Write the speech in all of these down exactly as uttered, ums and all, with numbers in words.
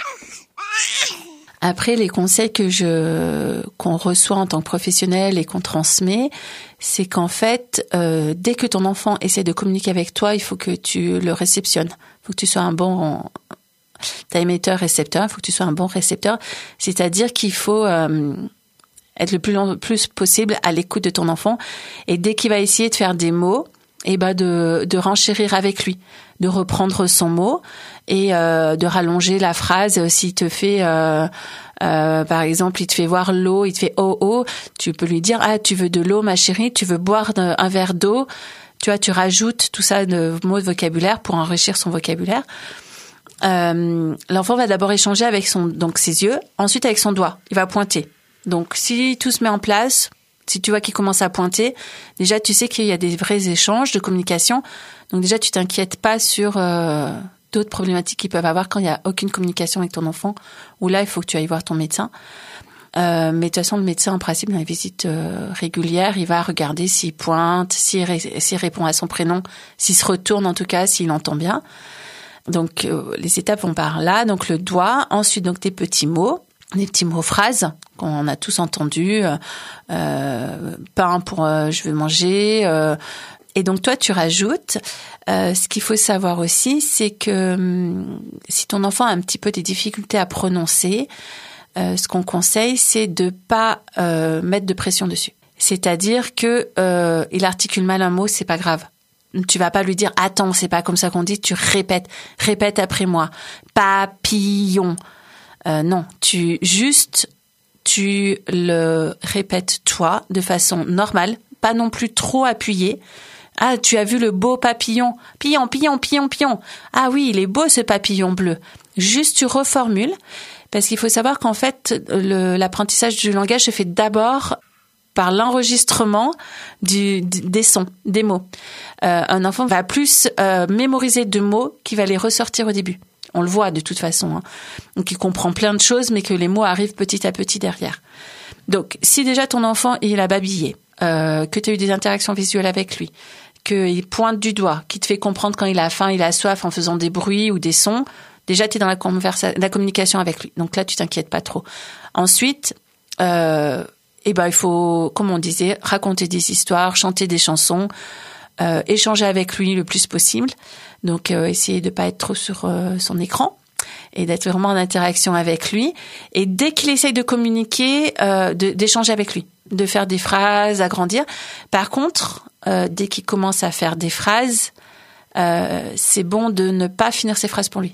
Après, les conseils que je qu'on reçoit en tant que professionnel et qu'on transmet, c'est qu'en fait, euh, dès que ton enfant essaie de communiquer avec toi, il faut que tu le réceptionnes. Il faut que tu sois un bon t'as émetteur-récepteur. Il faut que tu sois un bon récepteur. C'est-à-dire qu'il faut euh, être le plus, long, plus possible à l'écoute de ton enfant. Et dès qu'il va essayer de faire des mots, et ben de, de renchérir avec lui, de reprendre son mot et euh, de rallonger la phrase. S'il te fait, euh, euh, par exemple, il te fait voir l'eau, il te fait oh oh, tu peux lui dire ah tu veux de l'eau ma chérie, tu veux boire un verre d'eau. Tu vois, tu rajoutes tout ça de mots de vocabulaire pour enrichir son vocabulaire. Euh, l'enfant va d'abord échanger avec son donc ses yeux, ensuite avec son doigt, il va pointer. Donc si tout se met en place. Si tu vois qu'il commence à pointer, déjà tu sais qu'il y a des vrais échanges de communication. Donc déjà tu t'inquiètes pas sur euh, d'autres problématiques qu'ils peuvent avoir quand il y a aucune communication avec ton enfant. Ou là il faut que tu ailles voir ton médecin. Euh, mais de toute façon le médecin en principe dans les visites euh, régulières, il va regarder s'il pointe, s'il, ré- s'il répond à son prénom, s'il se retourne en tout cas, s'il entend bien. Donc euh, les étapes vont par là. Donc le doigt, ensuite donc tes petits mots. Des petits mots phrases qu'on a tous entendus, euh, pain pour euh, je veux manger. Euh, et donc toi tu rajoutes. Euh, ce qu'il faut savoir aussi, c'est que hum, si ton enfant a un petit peu des difficultés à prononcer, euh, ce qu'on conseille, c'est de pas euh, mettre de pression dessus. C'est-à-dire que euh, il articule mal un mot, c'est pas grave. Tu vas pas lui dire attends, c'est pas comme ça qu'on dit. Tu répètes, répète après moi. Papillon. Euh, non, tu juste tu le répètes toi de façon normale, pas non plus trop appuyée. Ah, tu as vu le beau papillon, pillon, pillon, pillon, pillon. Ah oui, il est beau ce papillon bleu. Juste tu reformules, parce qu'il faut savoir qu'en fait le, l'apprentissage du langage se fait d'abord par l'enregistrement du, des sons, des mots. Euh, un enfant va plus euh, mémoriser de mots qui va les ressortir au début. On le voit de toute façon. Hein. Donc, il comprend plein de choses, mais que les mots arrivent petit à petit derrière. Donc, si déjà ton enfant, il a babillé, euh, que tu as eu des interactions visuelles avec lui, qu'il pointe du doigt, qu'il te fait comprendre quand il a faim, il a soif en faisant des bruits ou des sons, déjà, tu es dans la, conversa- la communication avec lui. Donc là, tu t'inquiètes pas trop. Ensuite, euh, eh ben, il faut, comme on disait, raconter des histoires, chanter des chansons, euh, échanger avec lui le plus possible. Donc, euh, essayer de pas être trop sur euh, son écran et d'être vraiment en interaction avec lui. Et dès qu'il essaye de communiquer, euh, de, d'échanger avec lui, de faire des phrases, agrandir. Par contre, euh, dès qu'il commence à faire des phrases, euh, c'est bon de ne pas finir ses phrases pour lui.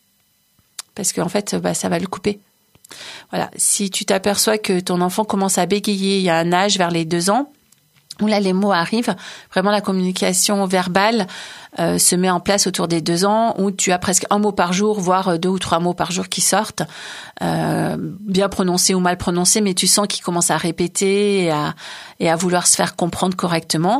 Parce qu'en fait, bah, ça va le couper. Voilà. Si tu t'aperçois que ton enfant commence à bégayer, il y a un âge vers les deux ans, où là les mots arrivent, vraiment la communication verbale euh, se met en place autour des deux ans, où tu as presque un mot par jour, voire deux ou trois mots par jour qui sortent, euh, bien prononcés ou mal prononcés, mais tu sens qu'il commence à répéter et à, et à vouloir se faire comprendre correctement.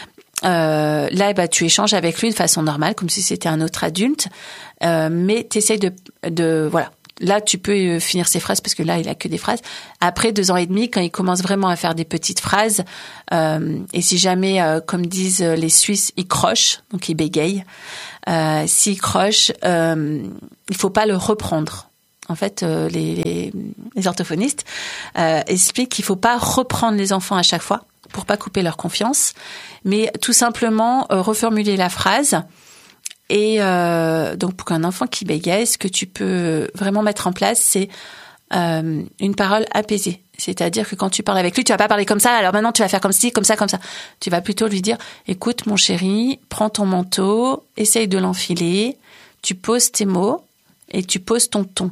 Euh, là, bah, tu échanges avec lui de façon normale, comme si c'était un autre adulte, euh, mais tu essayes de, de voilà. Là, tu peux finir ses phrases parce que là, il a que des phrases. Après deux ans et demi, quand il commence vraiment à faire des petites phrases, euh, et si jamais, euh, comme disent les Suisses, il croche, donc il bégaye, euh, s'il croche, euh, il faut pas le reprendre. En fait, euh, les, les, les orthophonistes euh, expliquent qu'il faut pas reprendre les enfants à chaque fois pour pas couper leur confiance, mais tout simplement euh, reformuler la phrase. Et euh, donc, pour qu'un enfant qui bégaye, ce que tu peux vraiment mettre en place, c'est euh, une parole apaisée. C'est-à-dire que quand tu parles avec lui, tu vas pas parler comme ça, alors maintenant tu vas faire comme ci, comme ça, comme ça. Tu vas plutôt lui dire, écoute mon chéri, prends ton manteau, essaye de l'enfiler, tu poses tes mots et tu poses ton ton.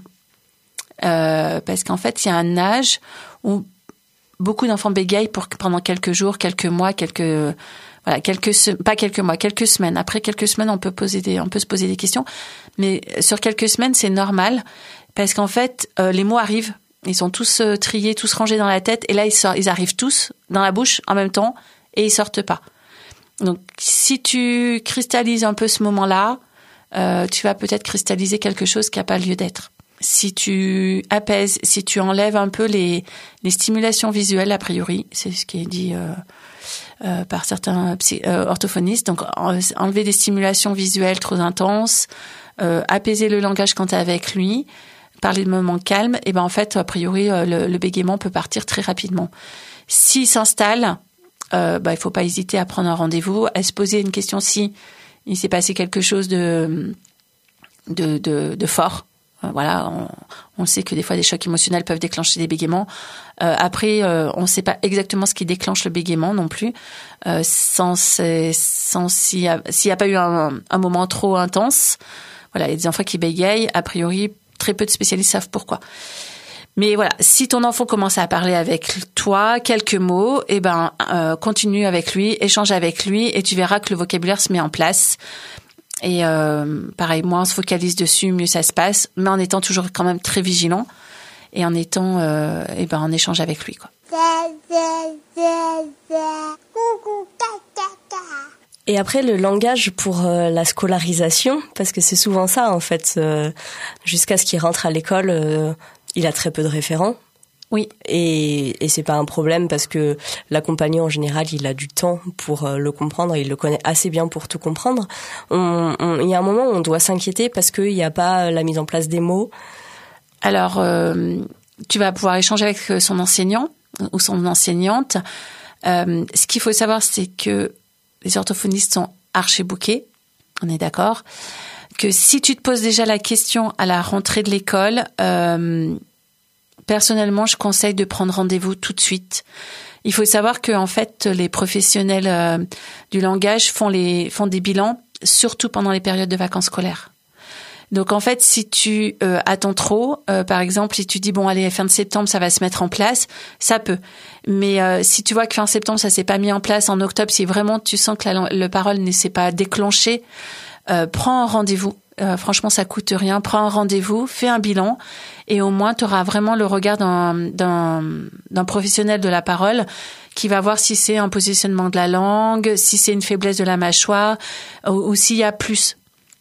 Euh, parce qu'en fait, il y a un âge où beaucoup d'enfants bégayent pour, pendant quelques jours, quelques mois, quelques... Voilà, quelques se- pas quelques mois, quelques semaines. Après quelques semaines, on peut poser des, on peut se poser des questions, mais sur quelques semaines, c'est normal parce qu'en fait, euh, les mots arrivent, ils sont tous euh, triés, tous rangés dans la tête, et là ils sortent, ils arrivent tous dans la bouche en même temps et ils sortent pas. Donc, si tu cristallises un peu ce moment-là, euh, tu vas peut-être cristalliser quelque chose qui a pas lieu d'être. Si tu apaises, si tu enlèves un peu les les stimulations visuelles, a priori, c'est ce qui est dit. Euh, Euh, par certains psy, euh, orthophonistes. Donc, en, enlever des stimulations visuelles trop intenses, euh, apaiser le langage quand tu es avec lui, parler de moments calmes, et ben en fait, a priori, le, le bégaiement peut partir très rapidement. S'il s'installe, euh, bah, il faut pas hésiter à prendre un rendez-vous, à se poser une question si il s'est passé quelque chose de de de, de fort. Euh, voilà, on, on sait que des fois des chocs émotionnels peuvent déclencher des bégaiements. Euh, après, euh, on ne sait pas exactement ce qui déclenche le bégaiement non plus. Euh, sans sans s'il y a s'il y a pas eu un, un moment trop intense. Voilà, il y a des enfants qui bégayent. A priori, très peu de spécialistes savent pourquoi. Mais voilà, si ton enfant commence à parler avec toi, quelques mots, eh ben, euh, continue avec lui, échange avec lui, et tu verras que le vocabulaire se met en place. Et euh, pareil, moins on se focalise dessus, mieux ça se passe, mais en étant toujours quand même très vigilant et en étant, euh, eh ben, en échange avec lui, quoi. Et après, le langage pour euh, la scolarisation, parce que c'est souvent ça, en fait, euh, jusqu'à ce qu'il rentre à l'école, euh, il a très peu de référents. Oui. Et, et c'est pas un problème parce que l'accompagnant, en général, il a du temps pour euh, le comprendre, il le connaît assez bien pour tout comprendre. On, on, il y a un moment où on doit s'inquiéter parce qu'il n'y a pas la mise en place des mots. Alors, euh, tu vas pouvoir échanger avec son enseignant ou son enseignante. Euh, ce qu'il faut savoir, c'est que les orthophonistes sont archi-bookés, on est d'accord, que si tu te poses déjà la question à la rentrée de l'école, euh, personnellement, je conseille de prendre rendez-vous tout de suite. Il faut savoir que en fait, les professionnels euh, du langage font les font des bilans, surtout pendant les périodes de vacances scolaires. Donc en fait, si tu euh, attends trop, euh, par exemple, si tu dis bon allez fin de septembre ça va se mettre en place, ça peut. Mais euh, si tu vois que fin septembre ça s'est pas mis en place, en octobre, si vraiment tu sens que la, le parole ne s'est pas déclenchée, euh, prends un rendez-vous. Euh, franchement, ça coûte rien. Prends un rendez-vous, fais un bilan, et au moins tu auras vraiment le regard d'un, d'un, d'un professionnel de la parole qui va voir si c'est un positionnement de la langue, si c'est une faiblesse de la mâchoire, ou, ou s'il y a plus.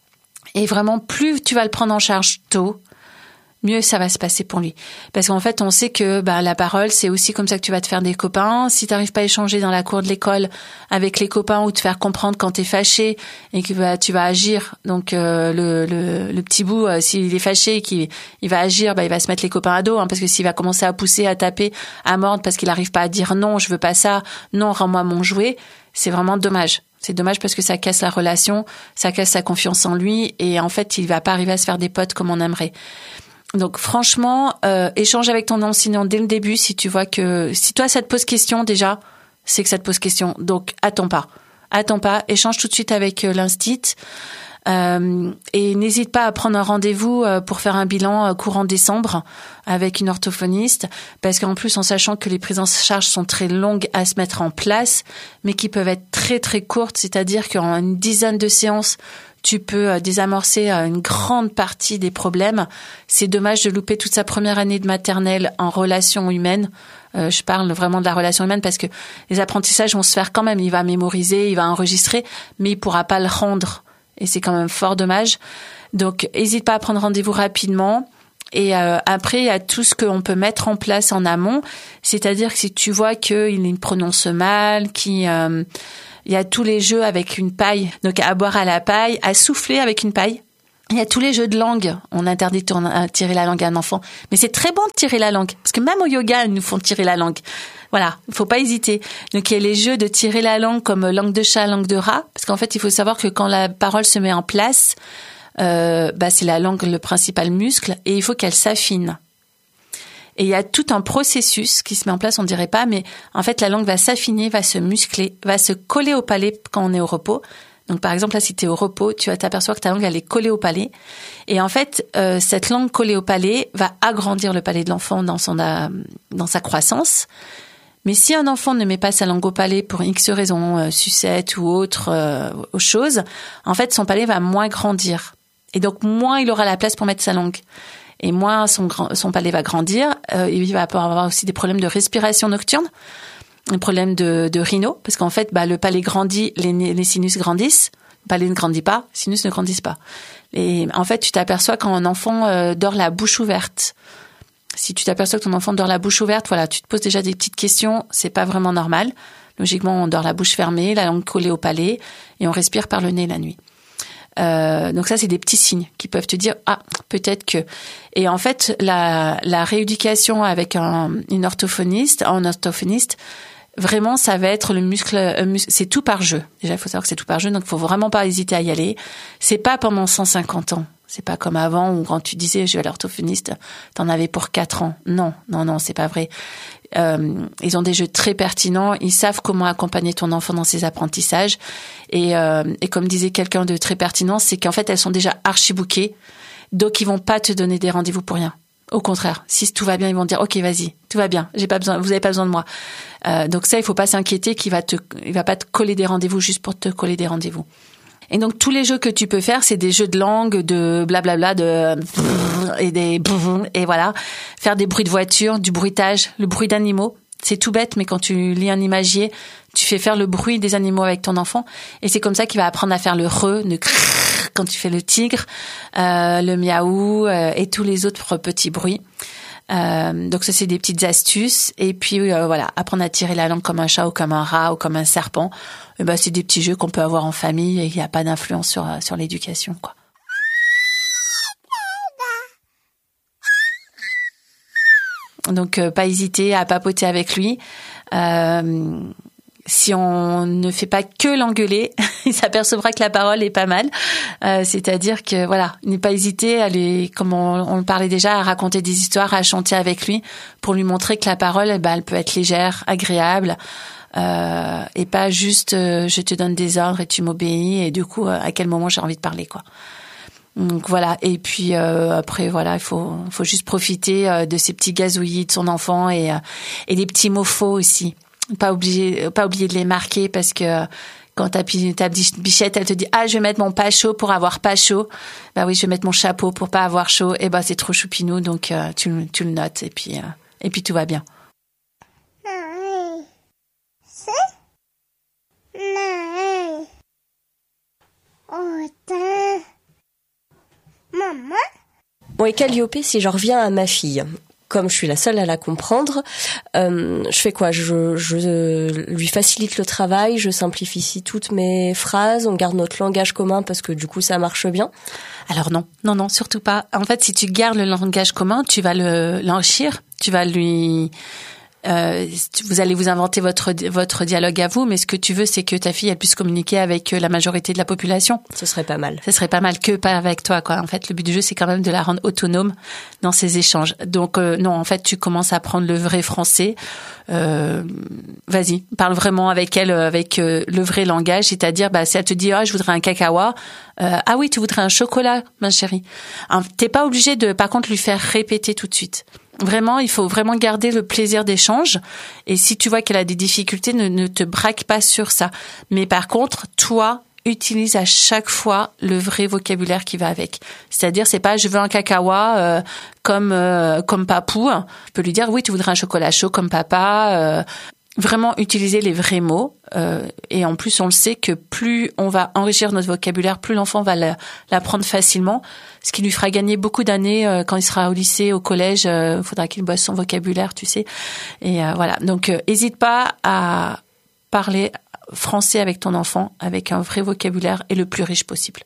Et vraiment, plus tu vas le prendre en charge tôt, mieux ça va se passer pour lui. Parce qu'en fait, on sait que bah, la parole, c'est aussi comme ça que tu vas te faire des copains. Si tu n'arrives pas à échanger dans la cour de l'école avec les copains ou te faire comprendre quand tu es fâché et que bah, tu vas agir, donc euh, le, le, le petit bout, euh, s'il est fâché et qu'il il va agir, bah, il va se mettre les copains à dos, hein, parce que s'il va commencer à pousser, à taper, à mordre parce qu'il n'arrive pas à dire non, je veux pas ça, non, rends-moi mon jouet, c'est vraiment dommage. C'est dommage parce que ça casse la relation, ça casse sa confiance en lui, et en fait, il va pas arriver à se faire des potes comme on aimerait. Donc franchement, euh, échange avec ton enseignant dès le début si tu vois que... Si toi, ça te pose question déjà, c'est que ça te pose question. Donc attends pas. Attends pas, échange tout de suite avec euh, l'instit. Euh, et n'hésite pas à prendre un rendez-vous euh, pour faire un bilan euh, courant décembre avec une orthophoniste, parce qu'en plus, en sachant que les prises en charge sont très longues à se mettre en place, mais qui peuvent être très très courtes, c'est-à-dire qu'en une dizaine de séances, tu peux désamorcer une grande partie des problèmes. C'est dommage de louper toute sa première année de maternelle en relation humaine. Euh, je parle vraiment de la relation humaine parce que les apprentissages vont se faire quand même. Il va mémoriser, il va enregistrer, mais il pourra pas le rendre. Et c'est quand même fort dommage. Donc, n'hésite pas à prendre rendez-vous rapidement. Et euh, après, il y a tout ce qu'on peut mettre en place en amont. C'est-à-dire que si tu vois qu'il prononce mal, qu'il... Euh, il y a tous les jeux avec une paille, donc à boire à la paille, à souffler avec une paille. Il y a tous les jeux de langue. On interdit de tirer la langue à un enfant. Mais c'est très bon de tirer la langue. Parce que même au yoga, ils nous font tirer la langue. Voilà, il faut pas hésiter. Donc il y a les jeux de tirer la langue comme langue de chat, langue de rat. Parce qu'en fait, il faut savoir que quand la parole se met en place, euh, bah, c'est la langue le principal muscle. Et il faut qu'elle s'affine. Et il y a tout un processus qui se met en place, on dirait pas, mais en fait, la langue va s'affiner, va se muscler, va se coller au palais quand on est au repos. Donc, par exemple, là, si tu es au repos, tu vas t'apercevoir que ta langue, elle est collée au palais. Et en fait, euh, cette langue collée au palais va agrandir le palais de l'enfant dans son, euh, dans sa croissance. Mais si un enfant ne met pas sa langue au palais pour X raison, euh, sucette ou autre euh, chose, en fait, son palais va moins grandir. Et donc, moins il aura la place pour mettre sa langue. Et moins son, son palais va grandir, euh, il va avoir aussi des problèmes de respiration nocturne, des problèmes de, de rhino, parce qu'en fait, bah, le palais grandit, les, les sinus grandissent, le palais ne grandit pas, les sinus ne grandissent pas. Et en fait, tu t'aperçois quand un enfant euh, dort la bouche ouverte. Si tu t'aperçois que ton enfant dort la bouche ouverte, voilà, tu te poses déjà des petites questions, c'est pas vraiment normal. Logiquement, on dort la bouche fermée, la langue collée au palais, et on respire par le nez la nuit. Euh, donc ça, c'est des petits signes qui peuvent te dire ah peut-être que. Et en fait, la, la rééducation avec un, une orthophoniste, un orthophoniste, vraiment, ça va être le muscle. Euh, mus- c'est tout par jeu. Déjà, il faut savoir que c'est tout par jeu, donc il faut vraiment pas hésiter à y aller. C'est pas pendant cent cinquante ans. C'est pas comme avant où quand tu disais je vais à l'orthophoniste, t'en avais pour quatre ans. Non, non, non, c'est pas vrai. Euh, ils ont des jeux très pertinents. Ils savent comment accompagner ton enfant dans ses apprentissages. Et, euh, et comme disait quelqu'un de très pertinent, c'est qu'en fait elles sont déjà archi-bookées, donc ils vont pas te donner des rendez-vous pour rien. Au contraire, si tout va bien, ils vont te dire ok, vas-y, tout va bien, j'ai pas besoin, vous avez pas besoin de moi. Euh, donc ça, il faut pas s'inquiéter qu'il va te, il va pas te coller des rendez-vous juste pour te coller des rendez-vous. Et donc tous les jeux que tu peux faire, c'est des jeux de langue, de blablabla, de et des et voilà, faire des bruits de voiture, du bruitage, le bruit d'animaux. C'est tout bête, mais quand tu lis un imagier, tu fais faire le bruit des animaux avec ton enfant, et c'est comme ça qu'il va apprendre à faire le re, le crrr, quand tu fais le tigre, euh, le miaou euh, et tous les autres petits bruits. Euh, donc ça, c'est des petites astuces. Et puis euh, voilà, apprendre à tirer la langue comme un chat ou comme un rat ou comme un serpent. Et ben c'est des petits jeux qu'on peut avoir en famille et il n'y a pas d'influence sur sur l'éducation, quoi. Donc euh, pas hésiter à papoter avec lui. Euh, si on ne fait pas que l'engueuler, il s'apercevra que la parole est pas mal. Euh, c'est-à-dire que voilà, ne pas hésiter à lui, comme on, on le parlait déjà, à raconter des histoires, à chanter avec lui, pour lui montrer que la parole, eh ben, elle peut être légère, agréable, euh, et pas juste euh, je te donne des ordres et tu m'obéis, et du coup euh, à quel moment j'ai envie de parler, quoi. Donc voilà, et puis euh, après voilà, il faut faut juste profiter euh, de ces petits gazouillis de son enfant et euh, et des petits mots faux aussi. Pas oublier pas oublier de les marquer, parce que quand ta, ta bichette elle te dit ah je vais mettre mon pas chaud pour avoir pas chaud, bah oui je vais mettre mon chapeau pour pas avoir chaud, et bah c'est trop choupinou, donc euh, tu tu le notes et puis euh, et puis tout va bien. Maman. Bon, et Calliope, si je reviens à ma fille, comme je suis la seule à la comprendre, euh, je fais quoi ? je, je lui facilite le travail, je simplifie toutes mes phrases, on garde notre langage commun parce que du coup ça marche bien. Alors non, non, non, surtout pas. En fait, si tu gardes le langage commun, tu vas le l'enrichir, tu vas lui... Euh, vous allez vous inventer votre votre dialogue à vous, mais ce que tu veux, c'est que ta fille elle puisse communiquer avec la majorité de la population. Ce serait pas mal. Ce serait pas mal que pas avec toi, quoi. En fait, le but du jeu, c'est quand même de la rendre autonome dans ses échanges. Donc euh, non, en fait, tu commences à apprendre le vrai français. Euh, vas-y, parle vraiment avec elle, avec euh, le vrai langage, c'est-à-dire, bah, si elle te dit, ah, je voudrais un cacahuat, euh, ah oui, tu voudrais un chocolat, ma chérie. Hein, t'es pas obligé de, par contre, lui faire répéter tout de suite. Vraiment, il faut vraiment garder le plaisir d'échange. Et si tu vois qu'elle a des difficultés, ne, ne te braque pas sur ça. Mais par contre, toi, utilise à chaque fois le vrai vocabulaire qui va avec. C'est-à-dire, c'est pas je veux un cacahuat euh, comme euh, comme papou. Tu peux lui dire oui, tu voudrais un chocolat chaud comme papa. Euh, vraiment utiliser les vrais mots. Euh, et en plus, on le sait que plus on va enrichir notre vocabulaire, plus l'enfant va l'apprendre facilement, ce qui lui fera gagner beaucoup d'années euh, quand il sera au lycée, au collège. Il euh, faudra qu'il bosse son vocabulaire, tu sais. Et euh, voilà. Donc, euh, hésite pas à parler français avec ton enfant, avec un vrai vocabulaire et le plus riche possible.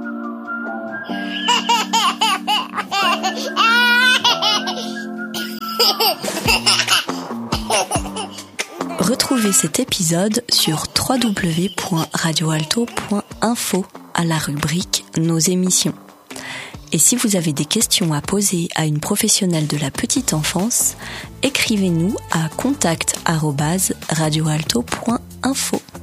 Retrouvez cet épisode sur w w w point radio alto point info à la rubrique Nos émissions. Et si vous avez des questions à poser à une professionnelle de la petite enfance, écrivez-nous à contact arobase radio alto point info.